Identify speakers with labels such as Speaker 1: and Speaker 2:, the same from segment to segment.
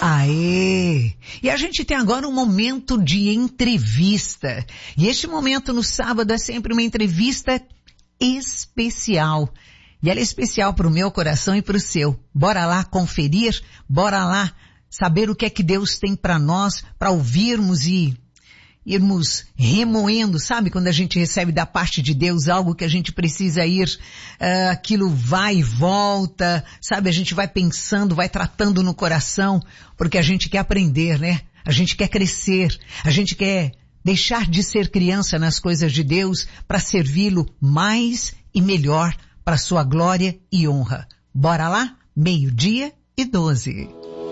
Speaker 1: Aê! E a gente tem agora um momento de entrevista. E este momento no sábado é sempre uma entrevista especial. E ela é especial para o meu coração e para o seu. Bora lá conferir? Bora lá saber o que é que Deus tem para nós, para ouvirmos e irmos remoendo, sabe? Quando a gente recebe da parte de Deus algo que a gente precisa ir, aquilo vai e volta, sabe? A gente vai pensando, vai tratando no coração, porque a gente quer aprender, né? A gente quer crescer, a gente quer deixar de ser criança nas coisas de Deus para servi-lo mais e melhor para sua glória e honra. Bora lá? 12:12.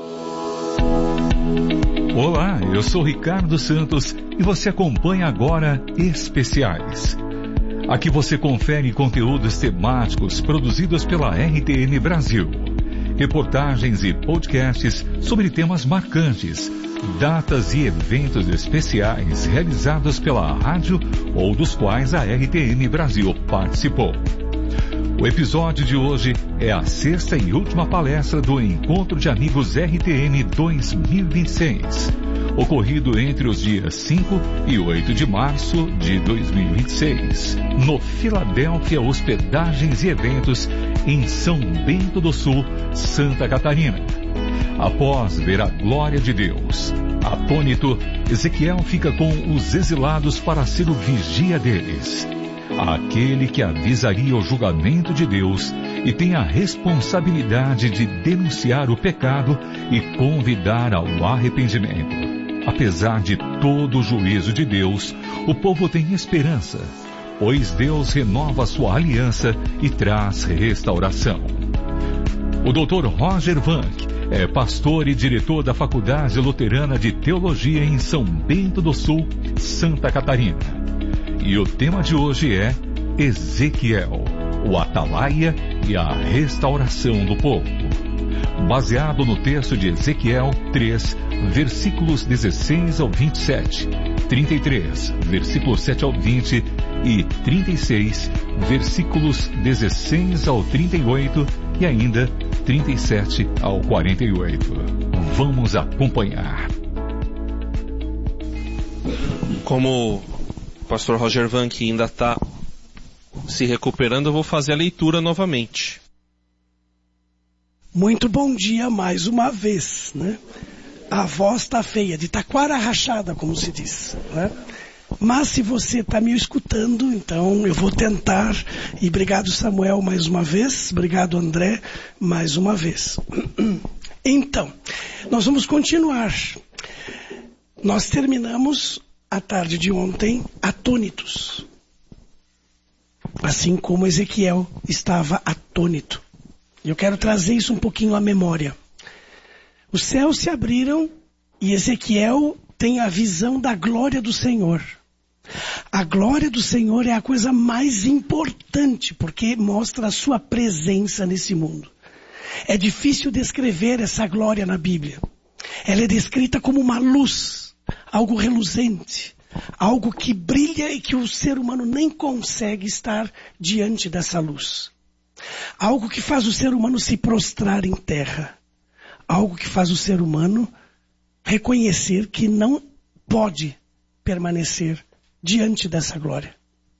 Speaker 2: Olá, eu sou Ricardo Santos e você acompanha agora Especiais. Aqui você confere conteúdos temáticos produzidos pela RTM Brasil. Reportagens e podcasts sobre temas marcantes, datas e eventos especiais realizados pela rádio ou dos quais a RTM Brasil participou. O episódio de hoje é a 6ª e última palestra do Encontro de Amigos RTM 2026, ocorrido entre os dias 5 e 8 de março de 2026, no Philadelphia Hospedagens e Eventos, em São Bento do Sul, Santa Catarina. Após ver a glória de Deus, atônito, Ezequiel fica com os exilados para ser o vigia deles. Aquele que avisaria o julgamento de Deus e tem a responsabilidade de denunciar o pecado e convidar ao arrependimento. Apesar de todo o juízo de Deus, o povo tem esperança, pois Deus renova sua aliança e traz restauração. O Dr. Roger Vanck é pastor e diretor da Faculdade Luterana de Teologia em São Bento do Sul, Santa Catarina. E o tema de hoje é Ezequiel, o atalaia e a restauração do povo. Baseado no texto de Ezequiel 3, versículos 16 ao 27, 33, versículos 7 ao 20 e 36, versículos 16 ao 38 e ainda 37 ao 48. Vamos acompanhar.
Speaker 3: Como o pastor Roger Vanck ainda está se recuperando, eu vou fazer a leitura novamente.
Speaker 4: Muito bom dia mais uma vez, né? A voz está feia, de taquara rachada, como se diz, né? Mas se você está me escutando, então eu vou tentar. E obrigado, Samuel, mais uma vez. Obrigado, André, mais uma vez. Então, nós vamos continuar. Nós terminamos a tarde de ontem atônitos. Assim como Ezequiel estava atônito. Eu quero trazer isso um pouquinho à memória. Os céus se abriram e Ezequiel tem a visão da glória do Senhor. A glória do Senhor é a coisa mais importante, porque mostra a sua presença nesse mundo. É difícil descrever essa glória na Bíblia. Ela é descrita como uma luz, algo reluzente, algo que brilha e que o ser humano nem consegue estar diante dessa luz. Algo que faz o ser humano se prostrar em terra. Algo que faz o ser humano reconhecer que não pode permanecer diante dessa glória.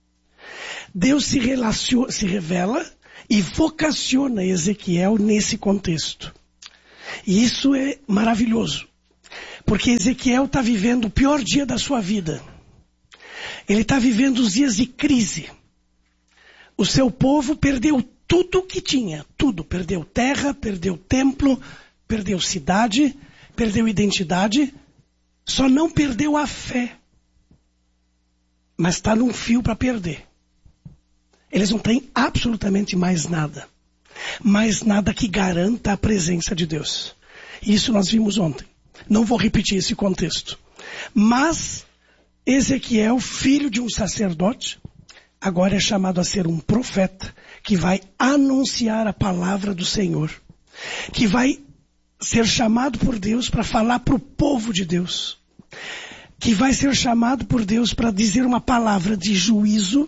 Speaker 4: Deus se revela e vocaciona Ezequiel nesse contexto. E isso é maravilhoso. Porque Ezequiel está vivendo o pior dia da sua vida. Ele está vivendo os dias de crise. O seu povo perdeu tudo o que tinha. Tudo. Perdeu terra, perdeu templo, perdeu cidade, perdeu identidade. Só não perdeu a fé. Mas está num fio para perder. Eles não têm absolutamente mais nada. Mais nada que garanta a presença de Deus. Isso nós vimos ontem. Não vou repetir esse contexto. Mas Ezequiel, filho de um sacerdote, agora é chamado a ser um profeta que vai anunciar a palavra do Senhor. Que vai ser chamado por Deus para falar para o povo de Deus. Que vai ser chamado por Deus para dizer uma palavra de juízo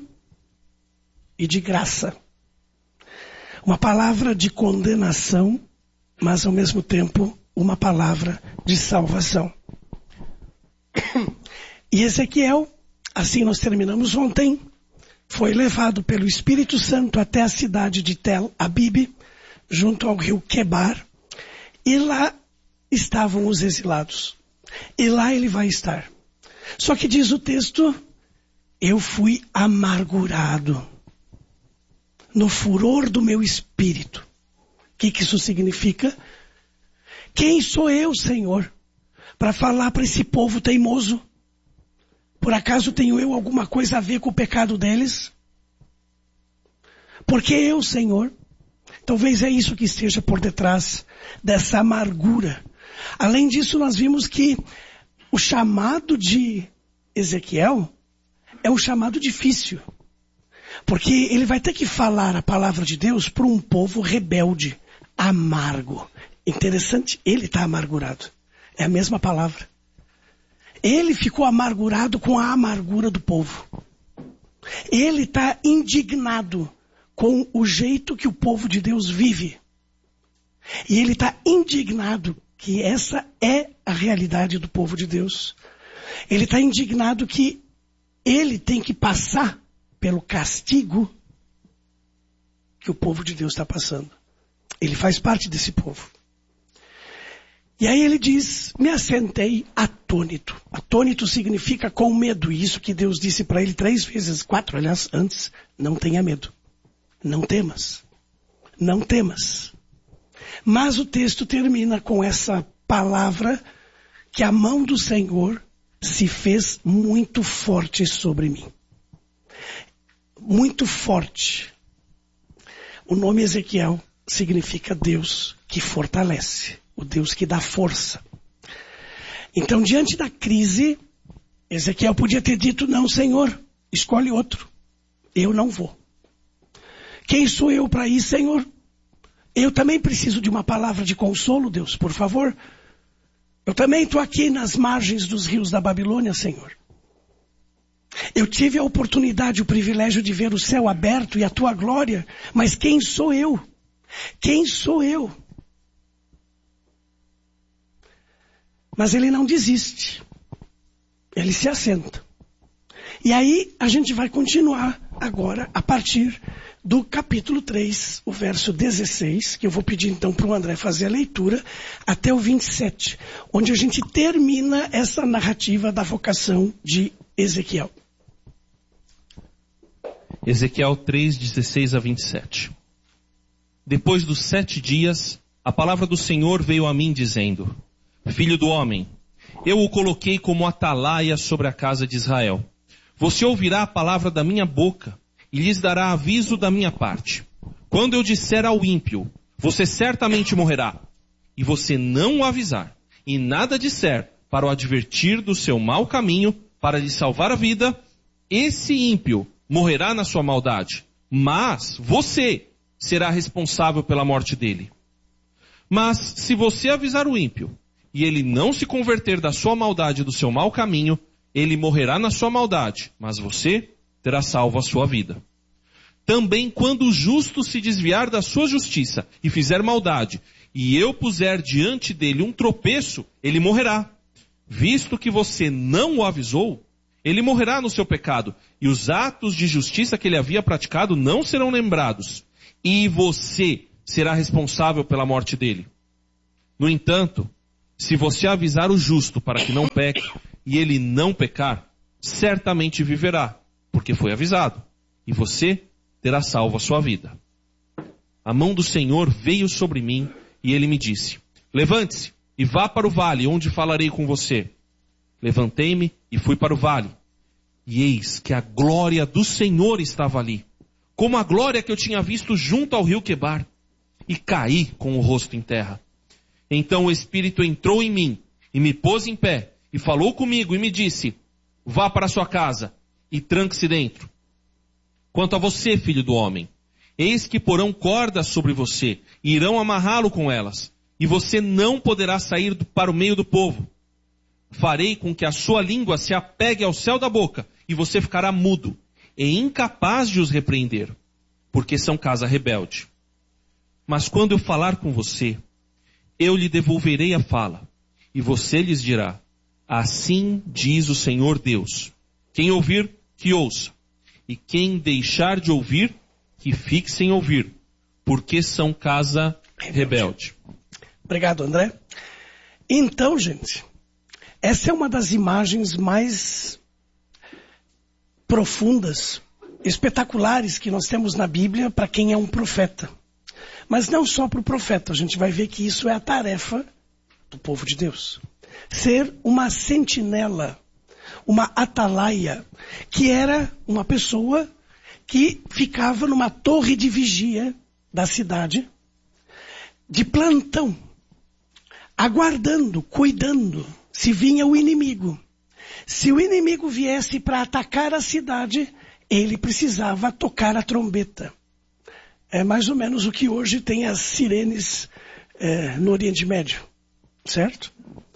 Speaker 4: e de graça. Uma palavra de condenação, mas ao mesmo tempo uma palavra de salvação. E Ezequiel, assim nós terminamos ontem, foi levado pelo Espírito Santo até a cidade de Tel Abib, junto ao rio Quebar, e lá estavam os exilados. E lá ele vai estar. Só que diz o texto, eu fui amargurado no furor do meu espírito. O que isso significa? Quem sou eu, Senhor, para falar para esse povo teimoso? Por acaso tenho eu alguma coisa a ver com o pecado deles? Porque eu, Senhor? Talvez é isso que esteja por detrás dessa amargura. Além disso, nós vimos que o chamado de Ezequiel é um chamado difícil. Porque ele vai ter que falar a palavra de Deus para um povo rebelde, amargo. Interessante, ele está amargurado. É a mesma palavra. Ele ficou amargurado com a amargura do povo. Ele está indignado com o jeito que o povo de Deus vive. E ele está indignado que essa é a realidade do povo de Deus. Ele está indignado que ele tem que passar pelo castigo que o povo de Deus está passando. Ele faz parte desse povo. E aí ele diz, me assentei atônito. Atônito significa com medo. E isso que Deus disse para ele 3 vezes, 4, aliás, antes, não tenha medo. Não temas. Não temas. Mas o texto termina com essa palavra que a mão do Senhor se fez muito forte sobre mim. Muito forte. O nome Ezequiel significa Deus que fortalece. O Deus que dá força. Então, diante da crise, Ezequiel podia ter dito, não, Senhor, escolhe outro. Eu não vou. Quem sou eu para ir, Senhor? Eu também preciso de uma palavra de consolo, Deus, por favor. Eu também estou aqui nas margens dos rios da Babilônia, Senhor. Eu tive a oportunidade, o privilégio de ver o céu aberto e a tua glória, mas quem sou eu? Quem sou eu? Mas ele não desiste. Ele se assenta. E aí a gente vai continuar agora a partir do capítulo 3, o verso 16, que eu vou pedir então para o André fazer a leitura, até o 27, onde a gente termina essa narrativa da vocação de Ezequiel.
Speaker 3: Ezequiel 3, 16 a 27. Depois dos 7 dias, a palavra do Senhor veio a mim dizendo, Filho do homem, eu o coloquei como atalaia sobre a casa de Israel. Você ouvirá a palavra da minha boca e lhes dará aviso da minha parte. Quando eu disser ao ímpio, você certamente morrerá, e você não o avisar, e nada disser para o advertir do seu mau caminho, para lhe salvar a vida, esse ímpio morrerá na sua maldade, mas você será responsável pela morte dele. Mas se você avisar o ímpio, e ele não se converter da sua maldade e do seu mau caminho, ele morrerá na sua maldade, mas você terá salvo a sua vida. Também quando o justo se desviar da sua justiça e fizer maldade, e eu puser diante dele um tropeço, ele morrerá. Visto que você não o avisou, ele morrerá no seu pecado, e os atos de justiça que ele havia praticado não serão lembrados, e você será responsável pela morte dele. No entanto, se você avisar o justo para que não peque, e ele não pecar, certamente viverá, porque foi avisado, e você terá salvo a sua vida. A mão do Senhor veio sobre mim, e ele me disse, levante-se e vá para o vale, onde falarei com você. Levantei-me e fui para o vale, e eis que a glória do Senhor estava ali, como a glória que eu tinha visto junto ao rio Quebar, e caí com o rosto em terra. Então o Espírito entrou em mim, e me pôs em pé, e falou comigo, e me disse, vá para sua casa, e tranque-se dentro. Quanto a você, filho do homem, eis que porão cordas sobre você, e irão amarrá-lo com elas, e você não poderá sair para o meio do povo. Farei com que a sua língua se apegue ao céu da boca, e você ficará mudo, e incapaz de os repreender, porque são casa rebelde. Mas quando eu falar com você, eu lhe devolverei a fala. E você lhes dirá, assim diz o Senhor Deus. Quem ouvir, que ouça. E quem deixar de ouvir, que fique sem ouvir. Porque são casa rebelde.
Speaker 4: Obrigado, André. Então, gente, essa é uma das imagens mais profundas, espetaculares que nós temos na Bíblia para quem é um profeta. Mas não só para o profeta, a gente vai ver que isso é a tarefa do povo de Deus. Ser uma sentinela, uma atalaia, que era uma pessoa que ficava numa torre de vigia da cidade, de plantão, aguardando, cuidando, se vinha o inimigo. Se o inimigo viesse para atacar a cidade, ele precisava tocar a trombeta. É mais ou menos o que hoje tem as sirenes no Oriente Médio, certo?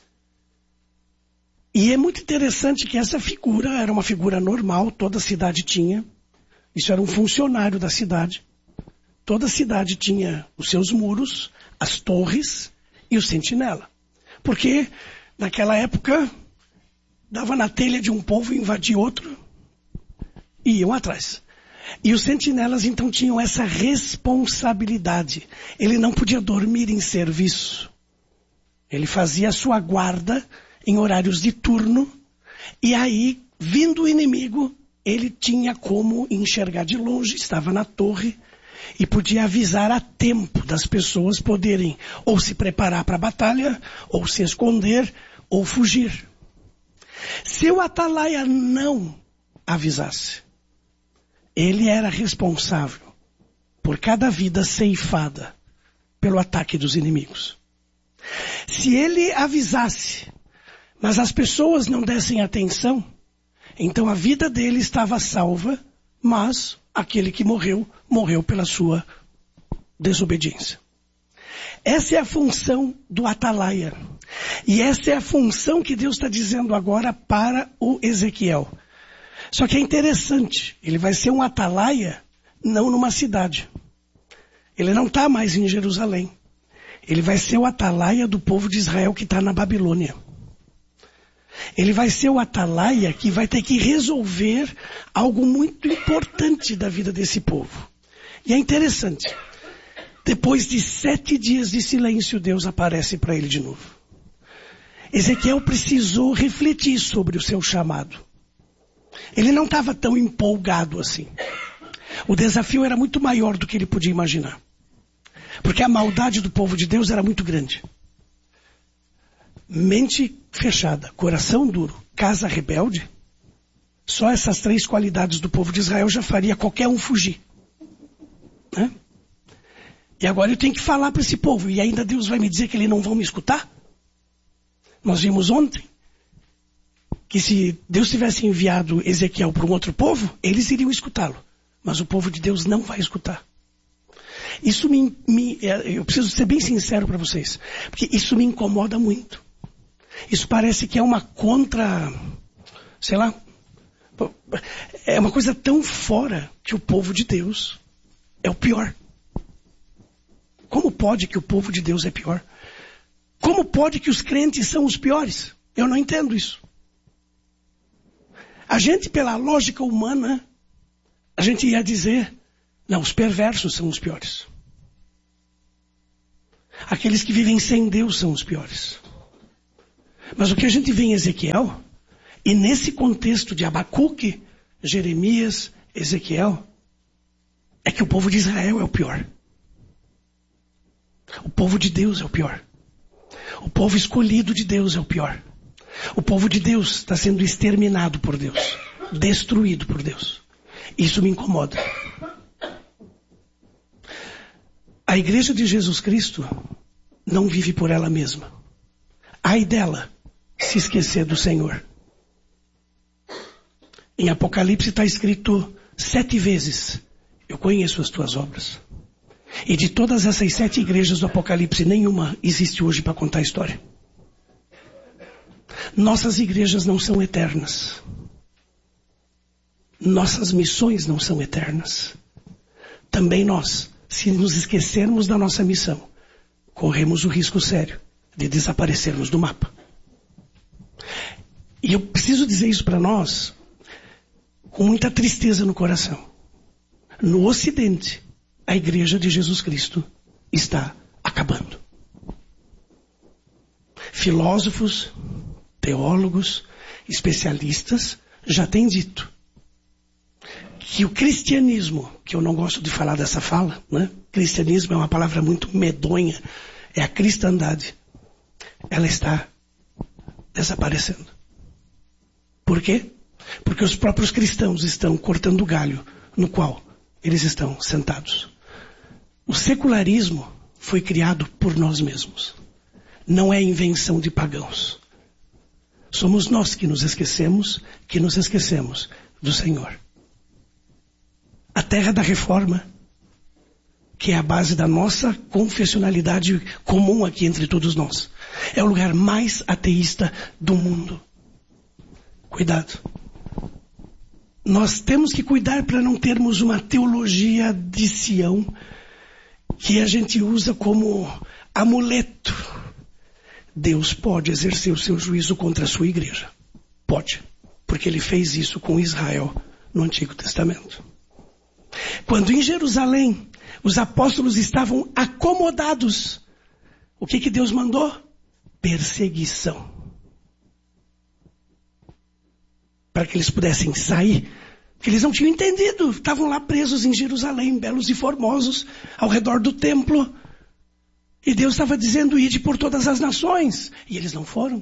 Speaker 4: E é muito interessante que essa figura era uma figura normal, toda a cidade tinha. Isso era um funcionário da cidade. Toda a cidade tinha os seus muros, as torres e o sentinela. Porque naquela época dava na telha de um povo, invadir outro e iam atrás. E os sentinelas então tinham essa responsabilidade. Ele não podia dormir em serviço. Ele fazia a sua guarda em horários de turno. E aí, vindo o inimigo, ele tinha como enxergar de longe, estava na torre e podia avisar a tempo das pessoas poderem ou se preparar para a batalha, ou se esconder, ou fugir. Se o atalaia não avisasse, ele era responsável por cada vida ceifada pelo ataque dos inimigos. Se ele avisasse, mas as pessoas não dessem atenção, então a vida dele estava salva, mas aquele que morreu, morreu pela sua desobediência. Essa é a função do atalaia. E essa é a função que Deus está dizendo agora para o Ezequiel. Só que é interessante, ele vai ser um atalaia não numa cidade. Ele não está mais em Jerusalém. Ele vai ser o atalaia do povo de Israel que está na Babilônia. Ele vai ser o atalaia que vai ter que resolver algo muito importante da vida desse povo. E é interessante. Depois de 7 dias de silêncio, Deus aparece para ele de novo. Ezequiel precisou refletir sobre o seu chamado. Ele não estava tão empolgado assim. O desafio era muito maior do que ele podia imaginar. Porque a maldade do povo de Deus era muito grande. Mente fechada, coração duro, casa rebelde. Só essas 3 qualidades do povo de Israel já faria qualquer um fugir. Né? E agora eu tenho que falar para esse povo. E ainda Deus vai me dizer que eles não vão me escutar? Nós vimos ontem que se Deus tivesse enviado Ezequiel para um outro povo, eles iriam escutá-lo. Mas o povo de Deus não vai escutar. Isso eu preciso ser bem sincero para vocês. Porque isso me incomoda muito. Isso parece que é uma sei lá, é uma coisa tão fora que o povo de Deus é o pior. Como pode que o povo de Deus é pior? Como pode que os crentes são os piores? Eu não entendo isso. A gente, pela lógica humana, a gente ia dizer, não, os perversos são os piores. Aqueles que vivem sem Deus são os piores. Mas o que a gente vê em Ezequiel, e nesse contexto de Abacuque, Jeremias, Ezequiel, é que o povo de Israel é o pior. O povo de Deus é o pior. O povo escolhido de Deus é o pior. O povo de Deus está sendo exterminado por Deus, destruído por Deus. Isso me incomoda. A igreja de Jesus Cristo não vive por ela mesma. Ai dela se esquecer do Senhor. Em Apocalipse está escrito 7 vezes, eu conheço as tuas obras. E de todas essas 7 igrejas do Apocalipse, nenhuma existe hoje para contar a história. Nossas igrejas não são eternas. Nossas missões não são eternas. Também nós, se nos esquecermos da nossa missão, corremos o risco sério de desaparecermos do mapa. E eu preciso dizer isso para nós com muita tristeza no coração. No Ocidente, a Igreja de Jesus Cristo está acabando. Filósofos, teólogos, especialistas já têm dito que o cristianismo, que eu não gosto de falar dessa fala, né? Cristianismo é uma palavra muito medonha, é a cristandade. Ela está desaparecendo. Por quê? Porque os próprios cristãos estão cortando o galho no qual eles estão sentados. O secularismo foi criado por nós mesmos. Não é invenção de pagãos. Somos nós que nos esquecemos do Senhor. A terra da reforma, que é a base da nossa confessionalidade comum aqui entre todos nós, é o lugar mais ateísta do mundo. Cuidado. Nós temos que cuidar para não termos uma teologia de Sião que a gente usa como amuleto. Deus pode exercer o seu juízo contra a sua igreja. Pode. Porque ele fez isso com Israel no Antigo Testamento. Quando em Jerusalém os apóstolos estavam acomodados, o que Deus mandou? Perseguição. Para que eles pudessem sair. Porque eles não tinham entendido. Estavam lá presos em Jerusalém, belos e formosos, ao redor do templo. E Deus estava dizendo, ide por todas as nações. E eles não foram.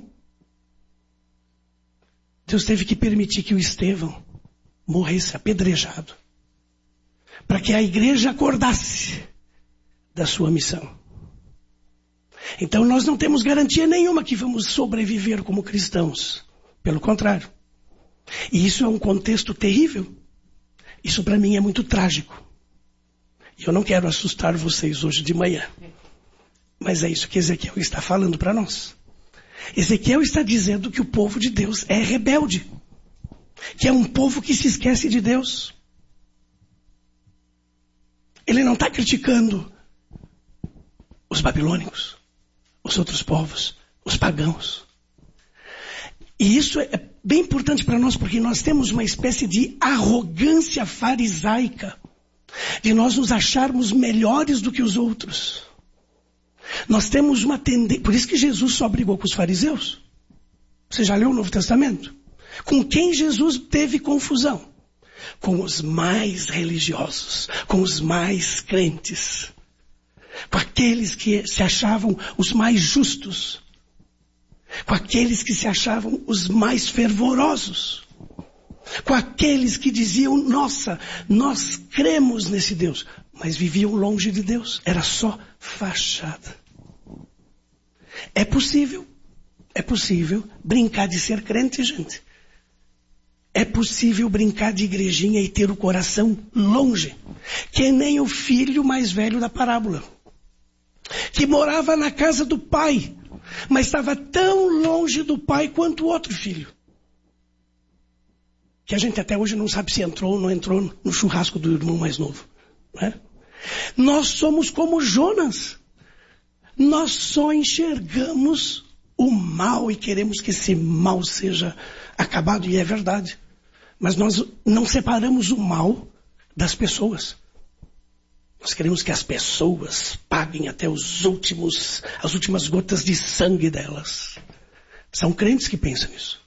Speaker 4: Deus teve que permitir que o Estevão morresse apedrejado. Para que a igreja acordasse da sua missão. Então nós não temos garantia nenhuma que vamos sobreviver como cristãos. Pelo contrário. E isso é um contexto terrível. Isso para mim é muito trágico. E eu não quero assustar vocês hoje de manhã. Mas é isso que Ezequiel está falando para nós. Ezequiel está dizendo que o povo de Deus é rebelde. Que é um povo que se esquece de Deus. Ele não está criticando os babilônicos, os outros povos, os pagãos. E isso é bem importante para nós, porque nós temos uma espécie de arrogância farisaica, de nós nos acharmos melhores do que os outros. Nós temos uma tendência, por isso que Jesus só brigou com os fariseus. Você já leu o Novo Testamento? Com quem Jesus teve confusão? Com os mais religiosos, com os mais crentes, com aqueles que se achavam os mais justos, com aqueles que se achavam os mais fervorosos, com aqueles que diziam, nossa, nós cremos nesse Deus, mas viviam longe de Deus, era só fachada. É possível brincar de ser crente, gente. É possível brincar de igrejinha e ter o coração longe, que nem o filho mais velho da parábola, que morava na casa do pai, mas estava tão longe do pai quanto o outro filho, que a gente até hoje não sabe se entrou ou não entrou no churrasco do irmão mais novo. Né? Nós somos como Jonas. Nós só enxergamos o mal e queremos que esse mal seja acabado, e é verdade. Mas nós não separamos o mal das pessoas. Nós queremos que as pessoas paguem até as últimas gotas de sangue delas. São crentes que pensam nisso.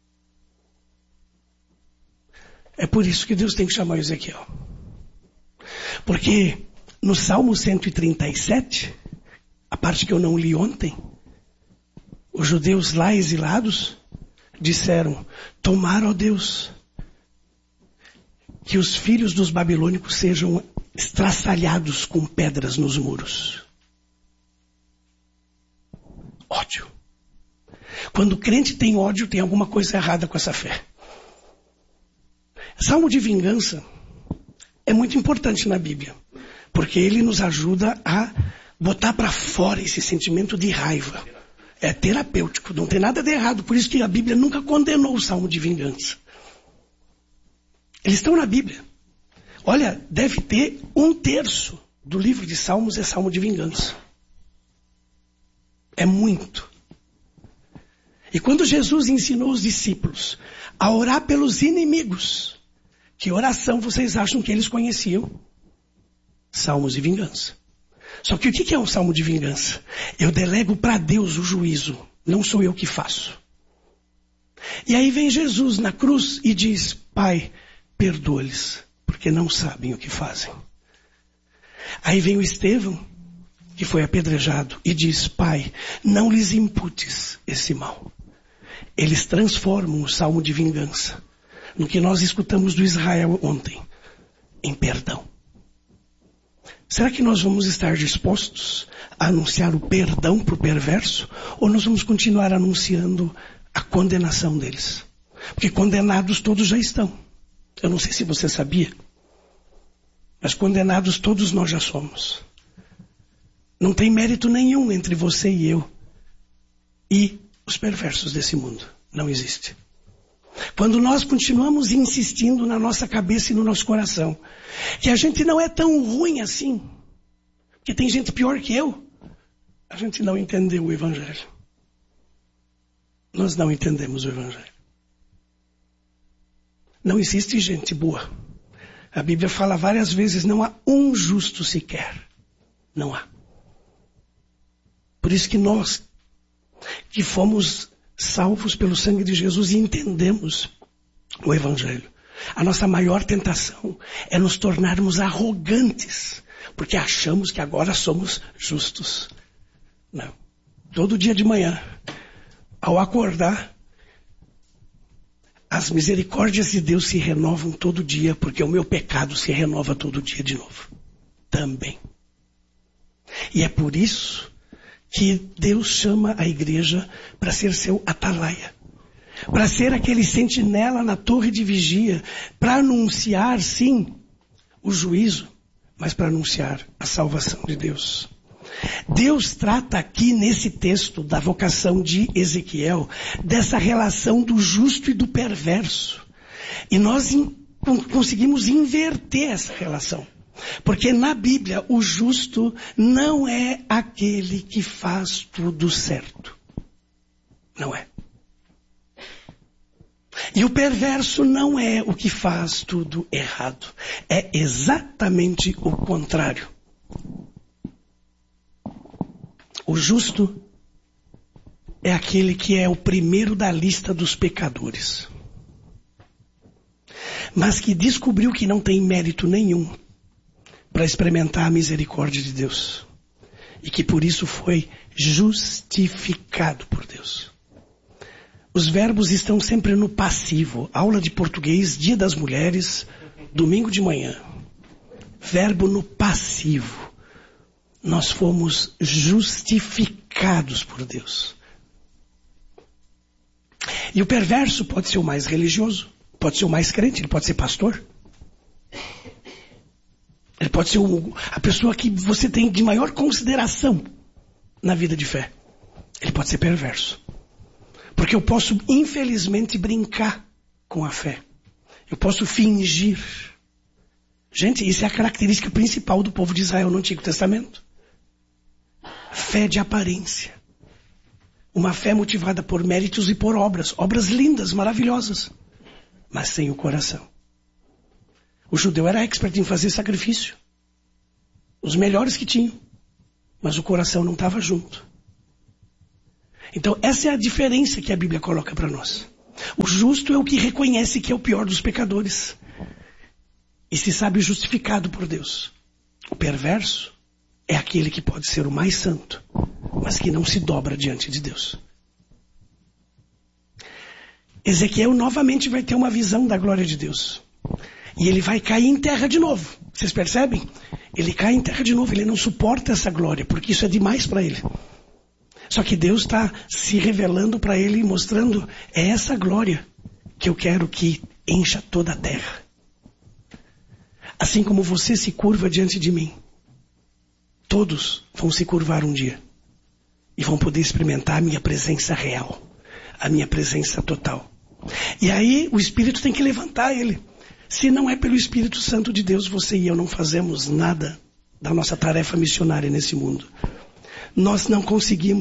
Speaker 4: É por isso que Deus tem que chamar Ezequiel. Porque no Salmo 137, a parte que eu não li ontem, os judeus lá exilados disseram, tomara, ó Deus, que os filhos dos babilônicos sejam estraçalhados com pedras nos muros. Ódio. Quando o crente tem ódio, tem alguma coisa errada com essa fé. Salmo de vingança é muito importante na Bíblia, porque ele nos ajuda a botar para fora esse sentimento de raiva. É terapêutico, não tem nada de errado, por isso que a Bíblia nunca condenou o Salmo de vingança. Eles estão na Bíblia. Olha, deve ter 1/3 do livro de Salmos é Salmo de vingança. É muito. E quando Jesus ensinou os discípulos a orar pelos inimigos, que oração vocês acham que eles conheciam? Salmos de vingança. Só que o que é um salmo de vingança? Eu delego para Deus o juízo, não sou eu que faço. E aí vem Jesus na cruz e diz: Pai, perdoa-lhes, porque não sabem o que fazem. Aí vem o Estevão, que foi apedrejado, e diz: Pai, não lhes imputes esse mal. Eles transformam o salmo de vingança, no que nós escutamos do Israel ontem, em perdão. Será que nós vamos estar dispostos a anunciar o perdão para o perverso? Ou nós vamos continuar anunciando a condenação deles? Porque condenados todos já estão. Eu não sei se você sabia, mas condenados todos nós já somos. Não tem mérito nenhum entre você e eu e os perversos desse mundo. Não existe. Quando nós continuamos insistindo na nossa cabeça e no nosso coração que a gente não é tão ruim assim, que tem gente pior que eu, a gente não entendeu o Evangelho. Nós não entendemos o Evangelho. Não existe gente boa. A Bíblia fala várias vezes: não há um justo sequer. Não há. Por isso que nós, que fomos salvos pelo sangue de Jesus e entendemos o Evangelho, a nossa maior tentação é nos tornarmos arrogantes, porque achamos que agora somos justos. Não. Todo dia de manhã, ao acordar, as misericórdias de Deus se renovam todo dia, porque o meu pecado se renova todo dia de novo. Também. E é por isso que Deus chama a igreja para ser seu atalaia, para ser aquele sentinela na torre de vigia, para anunciar, sim, o juízo, mas para anunciar a salvação de Deus. Deus trata aqui nesse texto da vocação de Ezequiel dessa relação do justo e do perverso. E nós conseguimos inverter essa relação. Porque na Bíblia o justo não é aquele que faz tudo certo. Não é. E o perverso não é o que faz tudo errado. É exatamente o contrário. O justo é aquele que é o primeiro da lista dos pecadores, mas que descobriu que não tem mérito nenhum para experimentar a misericórdia de Deus, e que por isso foi justificado por Deus. Os verbos estão sempre no passivo. Aula de português, Dia das Mulheres, domingo de manhã. Verbo no passivo. Nós fomos justificados por Deus. E o perverso pode ser o mais religioso, pode ser o mais crente, ele pode ser pastor. Ele pode ser a pessoa que você tem de maior consideração na vida de fé. Ele pode ser perverso. Porque eu posso, infelizmente, brincar com a fé. Eu posso fingir. Gente, isso é a característica principal do povo de Israel no Antigo Testamento. Fé de aparência. Uma fé motivada por méritos e por obras. Obras lindas, maravilhosas. Mas sem o coração. O judeu era expert em fazer sacrifício. Os melhores que tinham. Mas o coração não estava junto. Então essa é a diferença que a Bíblia coloca para nós. O justo é o que reconhece que é o pior dos pecadores. E se sabe justificado por Deus. O perverso é aquele que pode ser o mais santo, mas que não se dobra diante de Deus. Ezequiel novamente vai ter uma visão da glória de Deus. E ele vai cair em terra de novo. Vocês percebem? Ele cai em terra de novo. Ele não suporta essa glória, porque isso é demais para ele. Só que Deus está se revelando para ele e mostrando: é essa glória que eu quero que encha toda a terra. Assim como você se curva diante de mim, todos vão se curvar um dia. E vão poder experimentar a minha presença real. A minha presença total. E aí o Espírito tem que levantar ele. Se não é pelo Espírito Santo de Deus, você e eu não fazemos nada da nossa tarefa missionária nesse mundo. Nós não conseguimos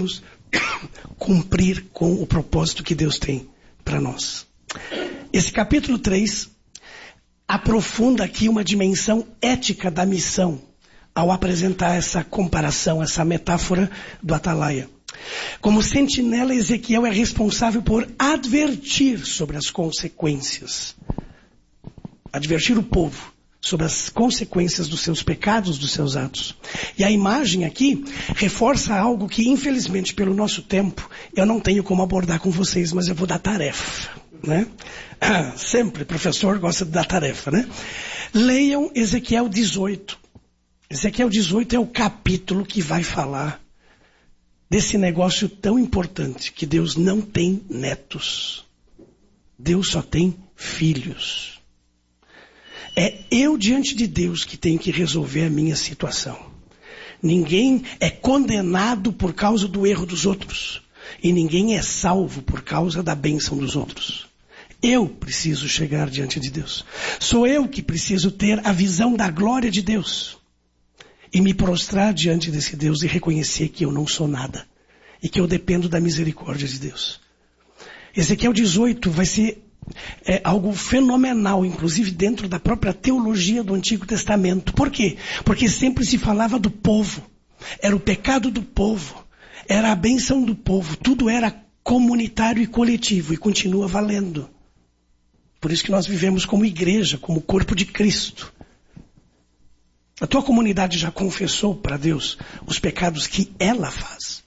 Speaker 4: cumprir com o propósito que Deus tem para nós. Esse capítulo 3 aprofunda aqui uma dimensão ética da missão ao apresentar essa comparação, essa metáfora do atalaia. Como sentinela, Ezequiel é responsável por advertir sobre as consequências. Advertir o povo sobre as consequências dos seus pecados, dos seus atos. E a imagem aqui reforça algo que, infelizmente, pelo nosso tempo, eu não tenho como abordar com vocês, mas eu vou dar tarefa, né? Sempre professor gosta de dar tarefa, né? Leiam Ezequiel 18. Ezequiel 18 é o capítulo que vai falar desse negócio tão importante, que Deus não tem netos. Deus só tem filhos. É eu diante de Deus que tenho que resolver a minha situação. Ninguém é condenado por causa do erro dos outros. E ninguém é salvo por causa da bênção dos outros. Eu preciso chegar diante de Deus. Sou eu que preciso ter a visão da glória de Deus. E me prostrar diante desse Deus e reconhecer que eu não sou nada. E que eu dependo da misericórdia de Deus. Ezequiel 18 vai ser algo fenomenal, inclusive dentro da própria teologia do Antigo Testamento. Por quê? Porque sempre se falava do povo. Era o pecado do povo. Era a bênção do povo. Tudo era comunitário e coletivo. E continua valendo. Por isso que nós vivemos como igreja, como corpo de Cristo. A tua comunidade já confessou para Deus os pecados que ela faz?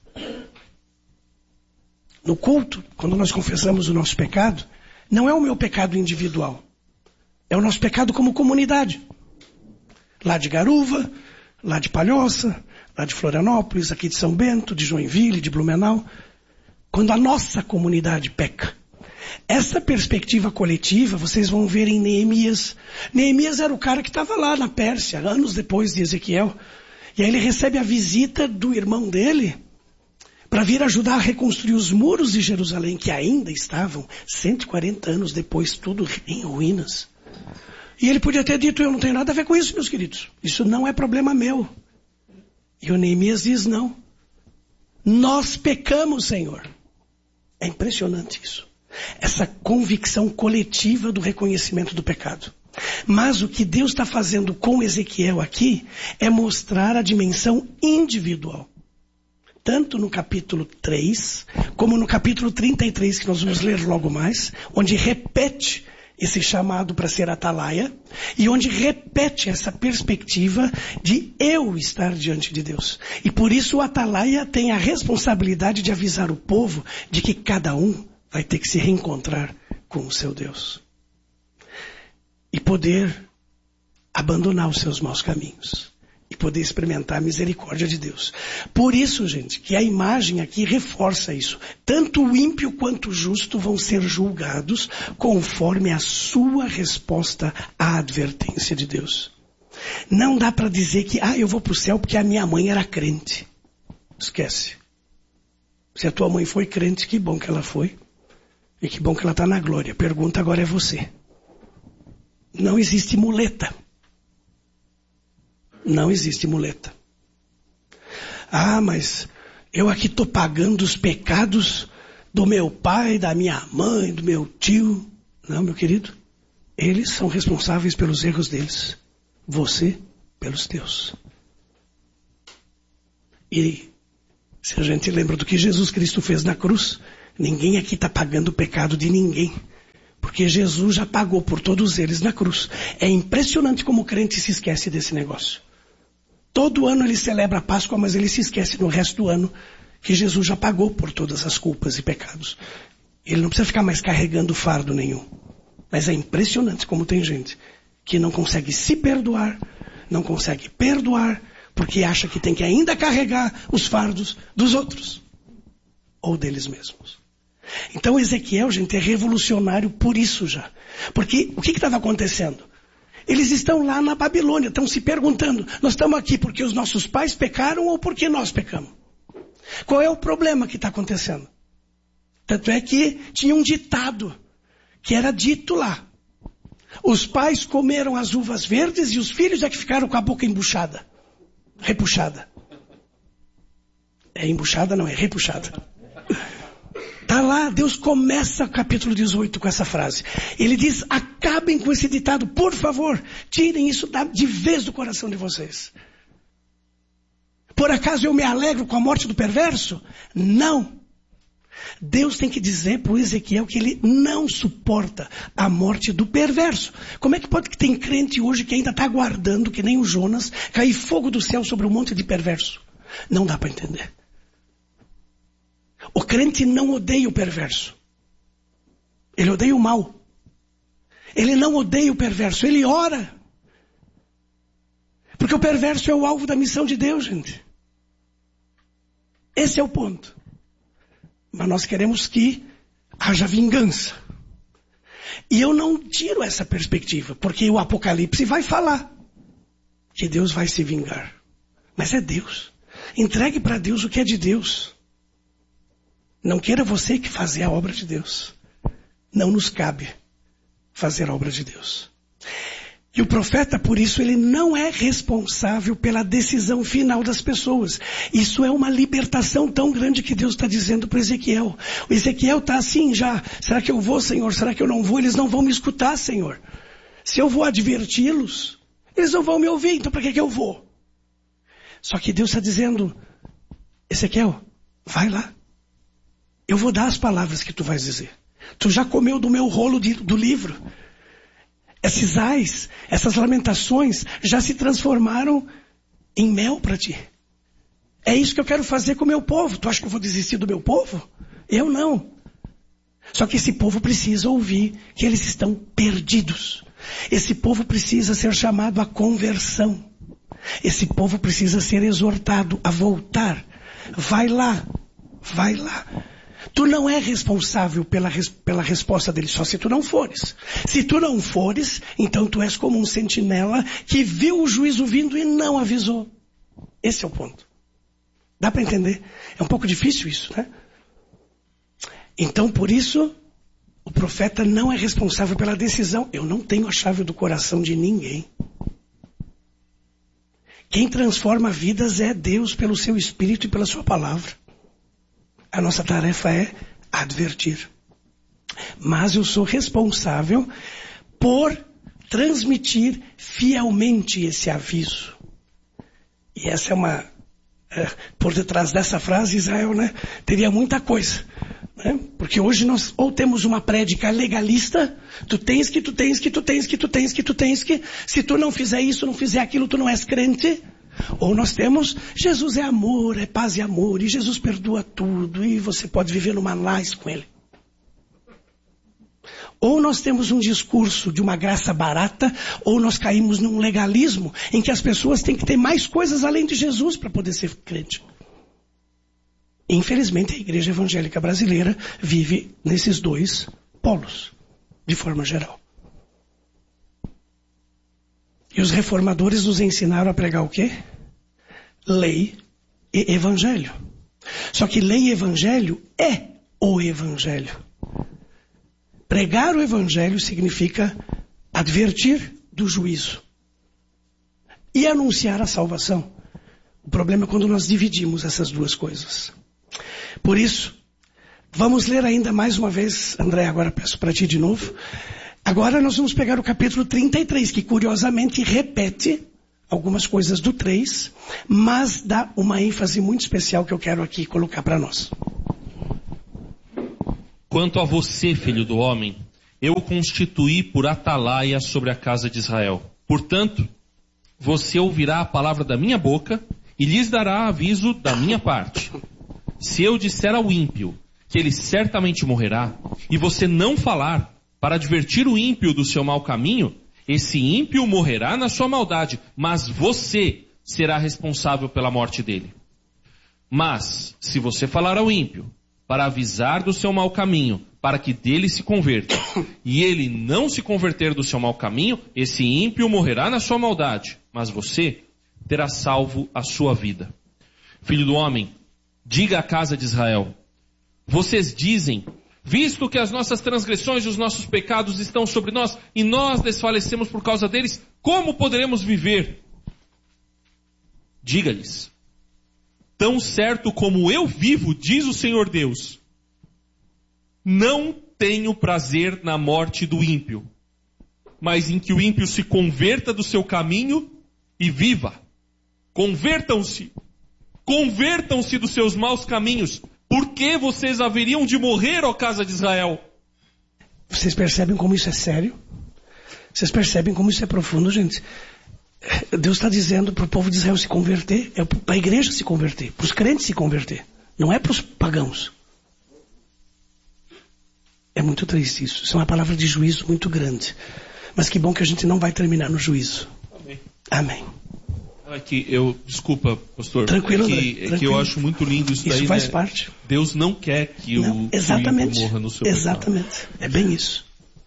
Speaker 4: No culto, quando nós confessamos o nosso pecado, não é o meu pecado individual. É o nosso pecado como comunidade. Lá de Garuva, lá de Palhoça, lá de Florianópolis, aqui de São Bento, de Joinville, de Blumenau. Quando a nossa comunidade peca. Essa perspectiva coletiva, vocês vão ver em Neemias. Neemias era o cara que estava lá na Pérsia, anos depois de Ezequiel. E aí ele recebe a visita do irmão dele para vir ajudar a reconstruir os muros de Jerusalém, que ainda estavam 140 anos depois, tudo em ruínas. E ele podia ter dito, eu não tenho nada a ver com isso, meus queridos. Isso não é problema meu. E o Neemias diz, não. Nós pecamos, Senhor. É impressionante isso. Essa convicção coletiva do reconhecimento do pecado. Mas o que Deus está fazendo com Ezequiel aqui é mostrar a dimensão individual. Tanto no capítulo 3, como no capítulo 33, que nós vamos ler logo mais, onde repete esse chamado para ser atalaia, e onde repete essa perspectiva de eu estar diante de Deus. E por isso o atalaia tem a responsabilidade de avisar o povo de que cada um vai ter que se reencontrar com o seu Deus. E poder abandonar os seus maus caminhos. E poder experimentar a misericórdia de Deus. Por isso, gente, que a imagem aqui reforça isso. Tanto o ímpio quanto o justo vão ser julgados conforme a sua resposta à advertência de Deus. Não dá para dizer que, eu vou para o céu porque a minha mãe era crente. Esquece. Se a tua mãe foi crente, que bom que ela foi. E que bom que ela está na glória. Pergunta agora é você. Não existe muleta. Não existe muleta. Mas eu aqui estou pagando os pecados do meu pai, da minha mãe, do meu tio. Não, meu querido. Eles são responsáveis pelos erros deles. Você, pelos teus. E se a gente lembra do que Jesus Cristo fez na cruz, ninguém aqui está pagando o pecado de ninguém. Porque Jesus já pagou por todos eles na cruz. É impressionante como o crente se esquece desse negócio. Todo ano ele celebra a Páscoa, mas ele se esquece no resto do ano que Jesus já pagou por todas as culpas e pecados. Ele não precisa ficar mais carregando fardo nenhum. Mas é impressionante como tem gente que não consegue se perdoar, não consegue perdoar, porque acha que tem que ainda carregar os fardos dos outros. Ou deles mesmos. Então Ezequiel, gente, é revolucionário por isso já. Porque o que estava acontecendo? Eles estão lá na Babilônia, estão se perguntando, nós estamos aqui porque os nossos pais pecaram ou porque nós pecamos? Qual é o problema que está acontecendo? Tanto é que tinha um ditado, que era dito lá. Os pais comeram as uvas verdes e os filhos é que ficaram com a boca embuchada, repuxada. É embuchada, não, é repuxada. Tá lá, Deus começa o capítulo 18 com essa frase. Ele diz, acabem com esse ditado, por favor, tirem isso de vez do coração de vocês. Por acaso eu me alegro com a morte do perverso? Não. Deus tem que dizer para o Ezequiel que ele não suporta a morte do perverso. Como é que pode que tem crente hoje que ainda está aguardando, que nem o Jonas, cair fogo do céu sobre um monte de perverso? Não dá para entender. O crente não odeia o perverso. Ele odeia o mal. Ele não odeia o perverso, ele ora. Porque o perverso é o alvo da missão de Deus, gente. Esse é o ponto. Mas nós queremos que haja vingança. E eu não tiro essa perspectiva, porque o Apocalipse vai falar que Deus vai se vingar. Mas é Deus. Entregue para Deus o que é de Deus. Não queira você que fazer a obra de Deus. Não nos cabe fazer a obra de Deus. E o profeta, por isso, ele não é responsável pela decisão final das pessoas. Isso é uma libertação tão grande que Deus está dizendo para Ezequiel. O Ezequiel está assim já. Será que eu vou, Senhor? Será que eu não vou? Eles não vão me escutar, Senhor. Se eu vou adverti-los, eles não vão me ouvir. Então para que eu vou? Só que Deus está dizendo, Ezequiel, vai lá. Eu vou dar as palavras que tu vais dizer. Tu já comeu do meu rolo do livro. Esses ais, essas lamentações já se transformaram em mel para ti. É isso que eu quero fazer com o meu povo. Tu acha que eu vou desistir do meu povo? Eu não. Só que esse povo precisa ouvir que eles estão perdidos. Esse povo precisa ser chamado à conversão. Esse povo precisa ser exortado a voltar. Vai lá. Vai lá. Tu não é responsável pela resposta dele só se tu não fores. Se tu não fores, então tu és como um sentinela que viu o juízo vindo e não avisou. Esse é o ponto. Dá para entender? É um pouco difícil isso, né? Então, por isso, o profeta não é responsável pela decisão. Eu não tenho a chave do coração de ninguém. Quem transforma vidas é Deus pelo seu Espírito e pela sua palavra. A nossa tarefa é advertir. Mas eu sou responsável por transmitir fielmente esse aviso. E essa é uma... por detrás dessa frase, Israel, né, teria muita coisa. Né? Porque hoje nós ou temos uma prédica legalista, tu tens que, se tu não fizer isso, não fizer aquilo, tu não és crente. Ou nós temos, Jesus é amor, é paz e amor, e Jesus perdoa tudo, e você pode viver numa laje com Ele. Ou nós temos um discurso de uma graça barata, ou nós caímos num legalismo, em que as pessoas têm que ter mais coisas além de Jesus para poder ser crente. Infelizmente, a igreja evangélica brasileira vive nesses dois polos, de forma geral. E os reformadores nos ensinaram a pregar o quê? Lei e evangelho. Só que lei e evangelho é o evangelho. Pregar o evangelho significa advertir do juízo e anunciar a salvação. O problema é quando nós dividimos essas duas coisas. Por isso, vamos ler ainda mais uma vez, André, agora peço para ti de novo. Agora nós vamos pegar o capítulo 33, que curiosamente repete algumas coisas do 3, mas dá uma ênfase muito especial que eu quero aqui colocar para nós.
Speaker 3: Quanto a você, filho do homem, eu o constituí por atalaia sobre a casa de Israel. Portanto, você ouvirá a palavra da minha boca e lhes dará aviso da minha parte. Se eu disser ao ímpio que ele certamente morrerá, e você não falar para advertir o ímpio do seu mau caminho, esse ímpio morrerá na sua maldade, mas você será responsável pela morte dele. Mas, se você falar ao ímpio, para avisar do seu mau caminho, para que dele se converta, e ele não se converter do seu mau caminho, esse ímpio morrerá na sua maldade, mas você terá salvo a sua vida. Filho do homem, diga à casa de Israel, vocês dizem, visto que as nossas transgressões e os nossos pecados estão sobre nós, e nós desfalecemos por causa deles, como poderemos viver? Diga-lhes, tão certo como eu vivo, diz o Senhor Deus, não tenho prazer na morte do ímpio, mas em que o ímpio se converta do seu caminho e viva. Convertam-se dos seus maus caminhos. Por que vocês haveriam de morrer, ó casa de Israel?
Speaker 4: Vocês percebem como isso é sério? Vocês percebem como isso é profundo, gente? Deus está dizendo para o povo de Israel se converter, é para a igreja se converter, para os crentes se converter. Não é para os pagãos. É muito triste isso. Isso é uma palavra de juízo muito grande. Mas que bom que a gente não vai terminar no juízo.
Speaker 3: Amém.
Speaker 4: Amém.
Speaker 3: Desculpa, pastor.
Speaker 4: Tranquilo,
Speaker 3: é que eu acho muito lindo isso daí.
Speaker 4: Isso faz parte.
Speaker 3: Deus não quer que o ímpio morra no seu pecado.
Speaker 4: Exatamente. É bem isso.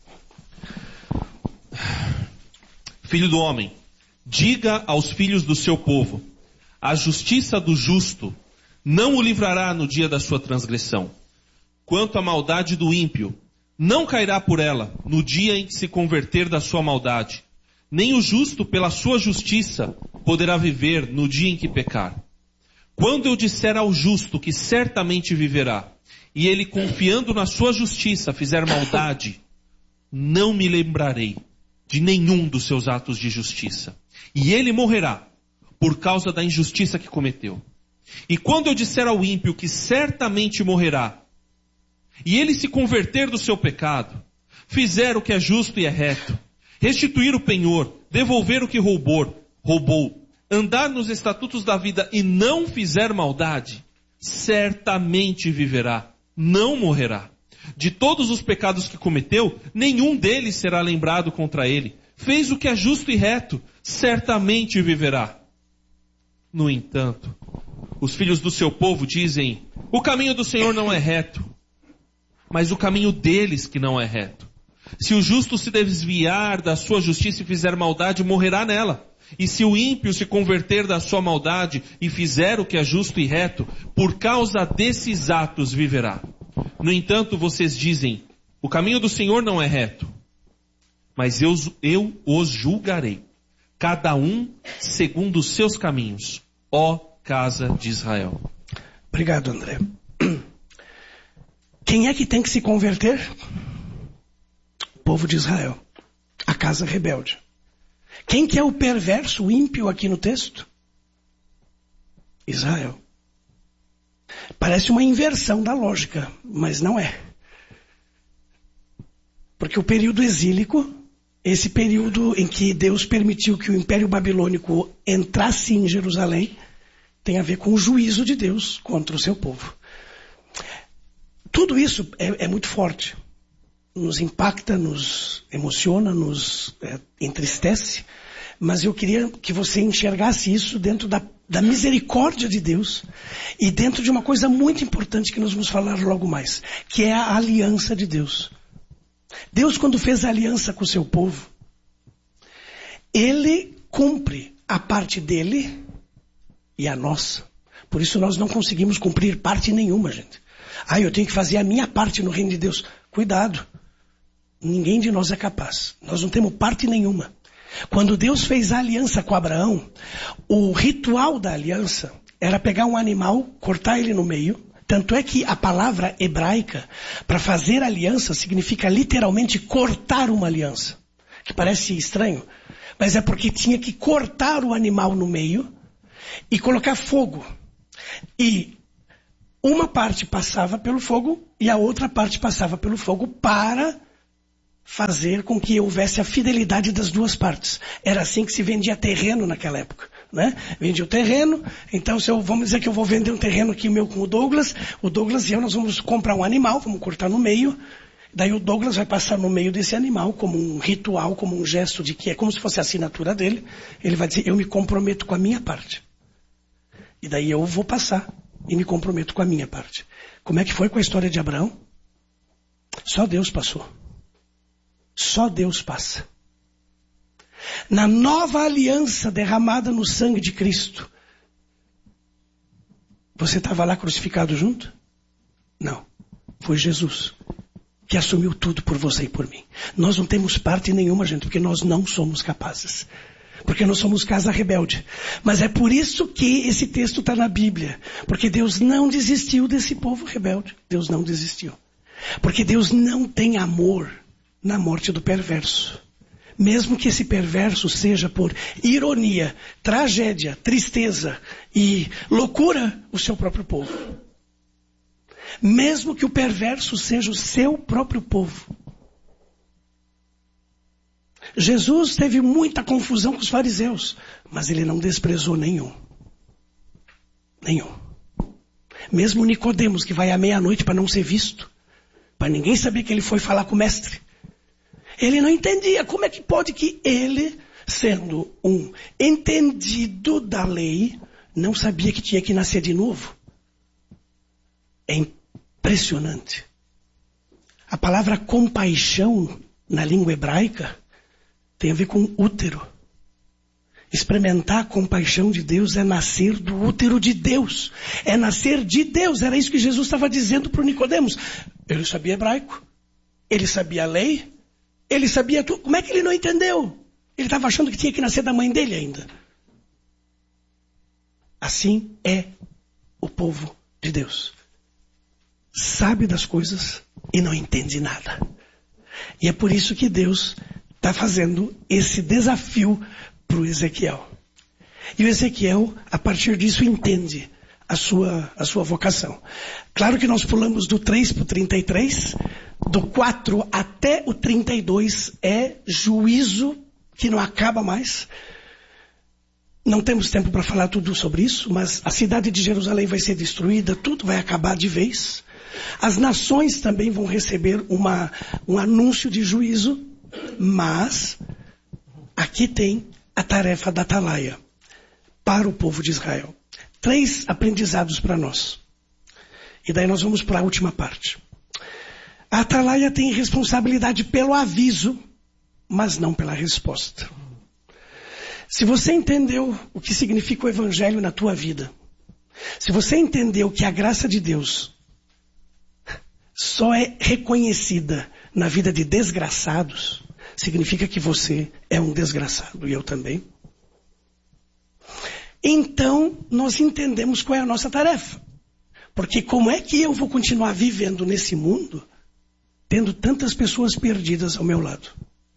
Speaker 3: Filho do homem, diga aos filhos do seu povo, a justiça do justo não o livrará no dia da sua transgressão. Quanto à maldade do ímpio, não cairá por ela no dia em que se converter da sua maldade. Nem o justo pela sua justiça poderá viver no dia em que pecar. Quando eu disser ao justo que certamente viverá, e ele confiando na sua justiça fizer maldade, não me lembrarei de nenhum dos seus atos de justiça. E ele morrerá por causa da injustiça que cometeu. E quando eu disser ao ímpio que certamente morrerá, e ele se converter do seu pecado, fizer o que é justo e é reto, restituir o penhor, devolver o que roubou, andar nos estatutos da vida e não fizer maldade, certamente viverá, não morrerá. De todos os pecados que cometeu, nenhum deles será lembrado contra ele. Fez o que é justo e reto, certamente viverá. No entanto, os filhos do seu povo dizem, o caminho do Senhor não é reto, mas o caminho deles que não é reto. Se o justo se desviar da sua justiça e fizer maldade, morrerá nela. E se o ímpio se converter da sua maldade e fizer o que é justo e reto, por causa desses atos viverá. No entanto, vocês dizem, o caminho do Senhor não é reto, mas eu os julgarei, cada um segundo os seus caminhos, ó casa de Israel.
Speaker 4: Obrigado, André. Quem é que tem que se converter? O povo de Israel, a casa rebelde. Quem que é o perverso, o ímpio aqui no texto? Israel. Parece uma inversão da lógica, mas não é. Porque o período exílico, esse período em que Deus permitiu que o Império Babilônico entrasse em Jerusalém, tem a ver com o juízo de Deus contra o seu povo. Tudo isso é muito forte. Nos impacta, nos emociona, nos entristece. Mas eu queria que você enxergasse isso dentro da misericórdia de Deus e dentro de uma coisa muito importante que nós vamos falar logo mais, que é a aliança de Deus. Deus, quando fez a aliança com o seu povo, Ele cumpre a parte dele e a nossa. Por isso nós não conseguimos cumprir parte nenhuma, gente. Eu tenho que fazer a minha parte no reino de Deus. Cuidado. Ninguém de nós é capaz. Nós não temos parte nenhuma. Quando Deus fez a aliança com Abraão, o ritual da aliança era pegar um animal, cortar ele no meio. Tanto é que a palavra hebraica para fazer aliança significa literalmente cortar uma aliança. Que parece estranho, mas é porque tinha que cortar o animal no meio e colocar fogo. E uma parte passava pelo fogo e a outra parte passava pelo fogo para fazer com que houvesse a fidelidade das duas partes. Era assim que se vendia terreno naquela época, né? Vendia o terreno, então vamos dizer que eu vou vender um terreno aqui meu com o Douglas e eu nós vamos comprar um animal, vamos cortar no meio, daí o Douglas vai passar no meio desse animal como um ritual, como um gesto de que é como se fosse a assinatura dele, ele vai dizer, eu me comprometo com a minha parte. E daí eu vou passar e me comprometo com a minha parte. Como é que foi com a história de Abraão? Só Deus passou. Só Deus passa. Na nova aliança derramada no sangue de Cristo, você estava lá crucificado junto? Não. Foi Jesus que assumiu tudo por você e por mim. Nós não temos parte nenhuma, gente, porque nós não somos capazes. porque nós somos casa rebelde. Mas é por isso que esse texto está na Bíblia. Porque Deus não desistiu desse povo rebelde. Deus não desistiu. Porque Deus não tem amor na morte do perverso. Mesmo que esse perverso seja por ironia, tragédia, tristeza e loucura, o seu próprio povo. Mesmo que o perverso seja o seu próprio povo. Jesus teve muita confusão com os fariseus, mas ele não desprezou nenhum. Nenhum. Mesmo Nicodemos, que vai à meia-noite para não ser visto, para ninguém saber que ele foi falar com o mestre. Ele não entendia como é que pode que ele, sendo um entendido da lei, não sabia que tinha que nascer de novo. É impressionante. A palavra compaixão na língua hebraica tem a ver com útero. Experimentar a compaixão de Deus é nascer do útero de Deus. É nascer de Deus. Era isso que Jesus estava dizendo para o Nicodemos. Ele sabia hebraico. Ele sabia a lei. Ele sabia tudo. Como é que ele não entendeu? Ele estava achando que tinha que nascer da mãe dele ainda. Assim é o povo de Deus. Sabe das coisas e não entende nada. E é por isso que Deus está fazendo esse desafio para o Ezequiel. E o Ezequiel, a partir disso, entende a sua vocação. Claro que nós pulamos do 3 para o 33, do 4 até o 32 é juízo que não acaba mais. Não temos tempo para falar tudo sobre isso, mas a cidade de Jerusalém vai ser destruída, tudo vai acabar de vez. As nações também vão receber um anúncio de juízo, mas aqui tem a tarefa da atalaia para o povo de Israel. 3 aprendizados para nós. E daí nós vamos para a última parte. A atalaia tem responsabilidade pelo aviso, mas não pela resposta. Se você entendeu o que significa o Evangelho na tua vida, se você entendeu que a graça de Deus só é reconhecida na vida de desgraçados, significa que você é um desgraçado, e eu também. Então, nós entendemos qual é a nossa tarefa. Porque como é que eu vou continuar vivendo nesse mundo, tendo tantas pessoas perdidas ao meu lado?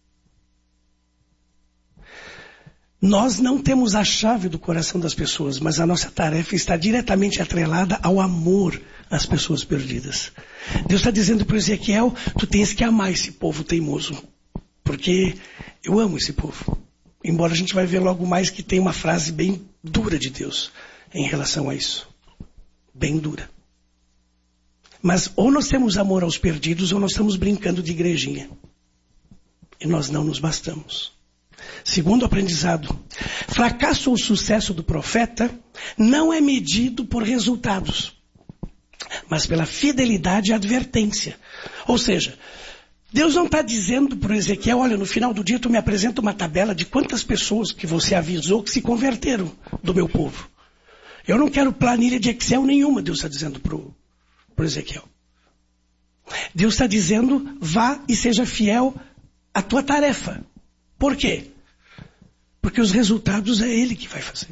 Speaker 4: Nós não temos a chave do coração das pessoas, mas a nossa tarefa está diretamente atrelada ao amor às pessoas perdidas. Deus está dizendo para Ezequiel, tu tens que amar esse povo teimoso, porque eu amo esse povo. Embora a gente vai ver logo mais que tem uma frase bem dura de Deus em relação a isso. Bem dura. Mas ou nós temos amor aos perdidos ou nós estamos brincando de igrejinha. E nós não nos bastamos. Segundo aprendizado, fracasso ou sucesso do profeta não é medido por resultados, mas pela fidelidade e advertência. Ou seja, Deus não está dizendo para Ezequiel, olha, no final do dia tu me apresenta uma tabela de quantas pessoas que você avisou que se converteram do meu povo. Eu não quero planilha de Excel nenhuma, Deus está dizendo para o Ezequiel. Deus está dizendo, vá e seja fiel à tua tarefa. Por quê? Porque os resultados é Ele que vai fazer.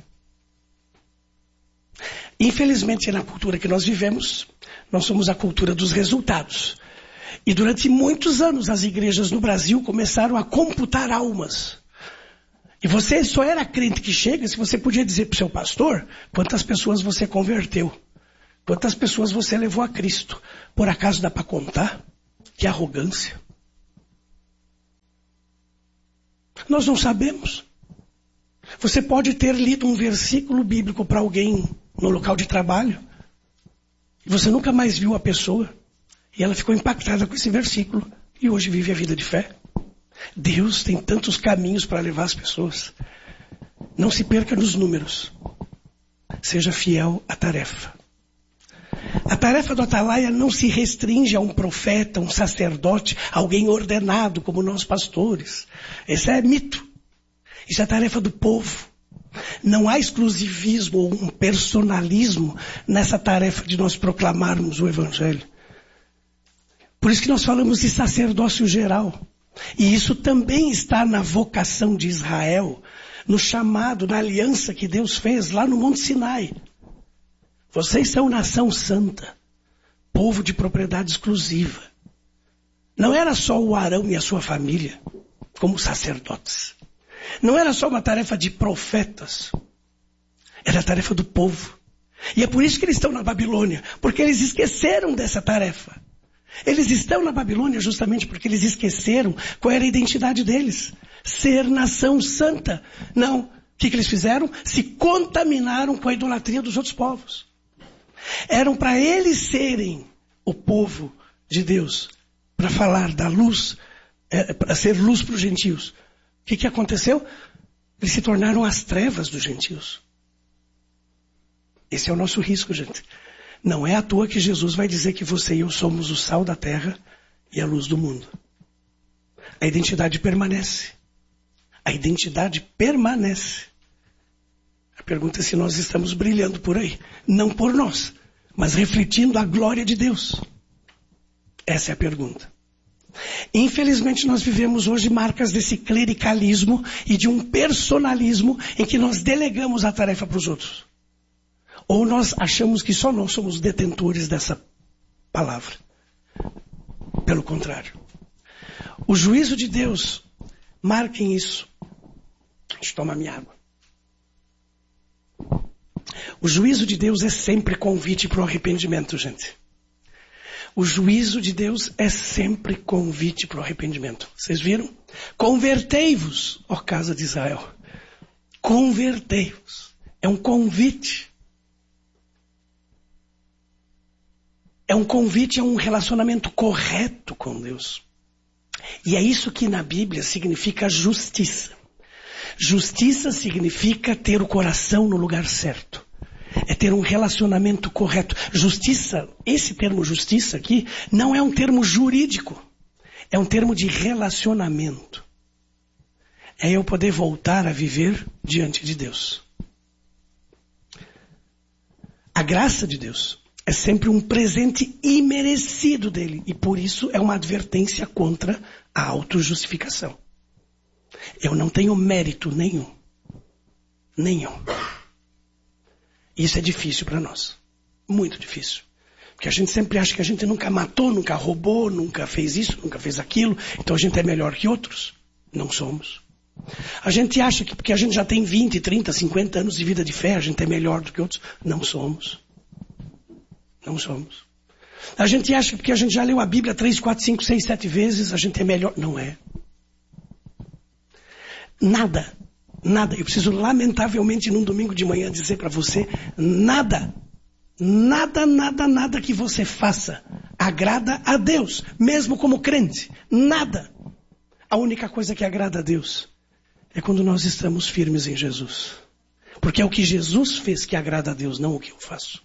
Speaker 4: Infelizmente, na cultura que nós vivemos, nós somos a cultura dos resultados. E durante muitos anos as igrejas no Brasil começaram a computar almas. E você só era crente que chega se você podia dizer para o seu pastor quantas pessoas você converteu. Quantas pessoas você levou a Cristo. Por acaso dá para contar? Que arrogância. Nós não sabemos. Você pode ter lido um versículo bíblico para alguém no local de trabalho. E você nunca mais viu a pessoa. E ela ficou impactada com esse versículo. E hoje vive a vida de fé. Deus tem tantos caminhos para levar as pessoas. Não se perca nos números. Seja fiel à tarefa. A tarefa do atalaia não se restringe a um profeta, um sacerdote, alguém ordenado como nós pastores. Esse é mito. Isso é a tarefa do povo. Não há exclusivismo ou um personalismo nessa tarefa de nós proclamarmos o Evangelho. Por isso que nós falamos de sacerdócio geral. E isso também está na vocação de Israel. no chamado, na aliança que Deus fez lá no Monte Sinai. Vocês são nação santa, povo de propriedade exclusiva. Não era só o Arão e a sua família, como sacerdotes. Não era só uma tarefa de profetas. Era a tarefa do povo. E é por isso que eles estão na Babilônia, porque eles esqueceram dessa tarefa. Eles estão na Babilônia justamente porque eles esqueceram qual era a identidade deles. Ser nação santa. Não. O que eles fizeram? Se contaminaram com a idolatria dos outros povos. Eram para eles serem o povo de Deus, para falar da luz, para ser luz para os gentios. O que aconteceu? Eles se tornaram as trevas dos gentios. Esse é o nosso risco, gente. Não é à toa que Jesus vai dizer que você e eu somos o sal da terra e a luz do mundo. A identidade permanece. A identidade permanece. A pergunta é se nós estamos brilhando por aí. Não por nós, mas refletindo a glória de Deus. Essa é a pergunta. Infelizmente nós vivemos hoje marcas desse clericalismo e de um personalismo em que nós delegamos a tarefa para os outros. Ou nós achamos que só nós somos detentores dessa palavra. Pelo contrário. O juízo de Deus, marquem isso. Deixa eu tomar minha água. O juízo de Deus é sempre convite para o arrependimento, gente. O juízo de Deus é sempre convite para o arrependimento. Vocês viram? Convertei-vos, ó casa de Israel. Convertei-vos. É um convite. É um convite a um relacionamento correto com Deus. E é isso que na Bíblia significa justiça. Justiça significa ter o coração no lugar certo. É ter um relacionamento correto. Justiça, esse termo justiça aqui, não é um termo jurídico. É um termo de relacionamento. É eu poder voltar a viver diante de Deus. A graça de Deus é sempre um presente imerecido dele. E por isso é uma advertência contra a autojustificação. Eu não tenho mérito nenhum. Nenhum. Isso é difícil para nós. Muito difícil. Porque a gente sempre acha que a gente nunca matou, nunca roubou, nunca fez isso, nunca fez aquilo. Então a gente é melhor que outros. Não somos. A gente acha que porque a gente já tem 20, 30, 50 anos de vida de fé, a gente é melhor do que outros. Não somos. Não somos. A gente acha que porque a gente já leu a Bíblia 3, 4, 5, 6, 7 vezes, a gente é melhor. Não é. Nada. Nada. Eu preciso lamentavelmente num domingo de manhã dizer para você, nada. Nada, nada, nada que você faça agrada a Deus. Mesmo como crente. Nada. A única coisa que agrada a Deus é quando nós estamos firmes em Jesus. Porque é o que Jesus fez que agrada a Deus, não o que eu faço.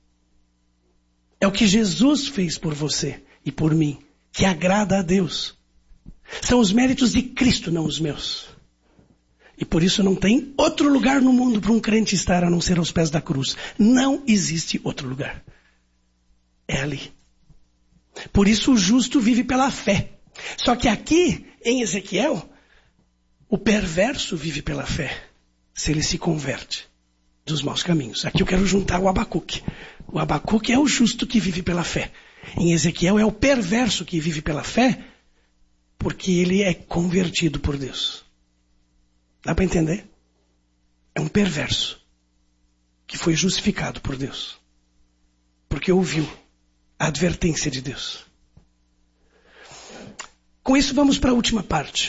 Speaker 4: É o que Jesus fez por você e por mim, que agrada a Deus. São os méritos de Cristo, não os meus. E por isso não tem outro lugar no mundo para um crente estar a não ser aos pés da cruz. Não existe outro lugar. É ali. Por isso o justo vive pela fé. Só que aqui, em Ezequiel, o perverso vive pela fé, se ele se converte dos maus caminhos. Aqui eu quero juntar o Abacuque. O Abacuque é o justo que vive pela fé. Em Ezequiel é o perverso que vive pela fé, porque ele é convertido por Deus. Dá para entender? É um perverso que foi justificado por Deus, porque ouviu a advertência de Deus. Com isso vamos para a última parte.